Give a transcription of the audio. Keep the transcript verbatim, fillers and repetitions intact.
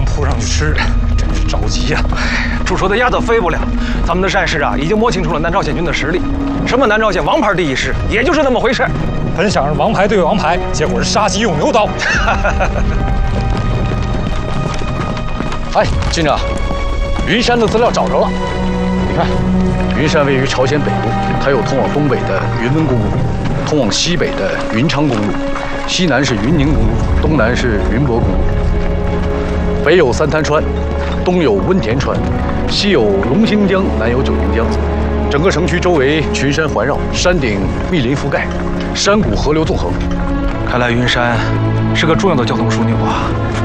扑上去吃，真是着急呀！煮熟的鸭子飞不了。咱们的战士啊，已经摸清楚了南朝鲜军的实力。什么南朝鲜王牌第一师，也就是那么回事。 本想让王牌对王牌，结果是杀鸡用牛刀。 哎，军长，云山的资料找着了。你看，云山位于朝鲜北部，它有通往东北的云温公路，通往西北的云昌公路，西南是云宁公路，东南是云博公路。北有三滩川，东有温田川，西有龙兴江，南有九陵江。整个城区周围群山环绕，山顶密林覆盖，山谷河流纵横。 看来云山是个重要的交通枢纽啊。